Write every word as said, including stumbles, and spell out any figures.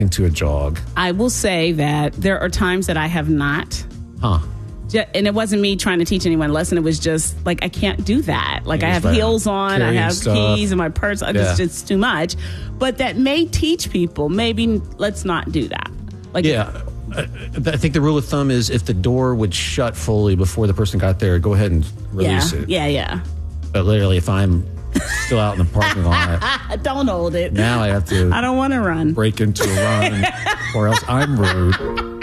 into a jog. I will say that there are times that I have not. Huh. And it wasn't me trying to teach anyone a lesson. It was just like, I can't do that. Like, You I have just heels on, I carrying have stuff. keys in my purse. I Yeah. just, it's too much. But that may teach people, maybe let's not do that. Like, Yeah. I I think the rule of thumb is if the door would shut fully before the person got there, go ahead and yeah, release it. yeah, yeah. But literally, if I'm still out in the parking lot, Don't hold it. now I have to I don't want to run. break into a run or else I'm rude.